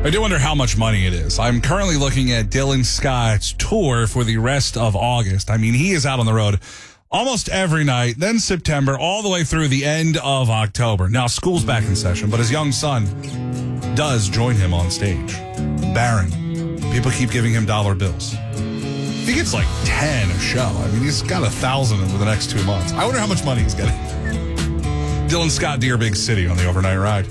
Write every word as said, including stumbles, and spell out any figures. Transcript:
I do wonder how much money it is. I'm currently looking at Dylan Scott's tour for the rest of August. I mean, he is out on the road almost every night, then September, all the way through the end of October. Now, school's back in session, but his young son does join him on stage. Barron. People keep giving him dollar bills. He gets like ten a show. I mean, he's got a thousand over the next two months. I wonder how much money he's getting. Dylan Scott, Dear Big City on the Overnight Ride.